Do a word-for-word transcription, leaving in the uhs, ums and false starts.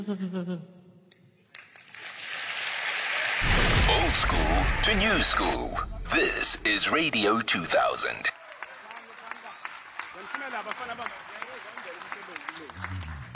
Old school to new school. This is Radio two thousand.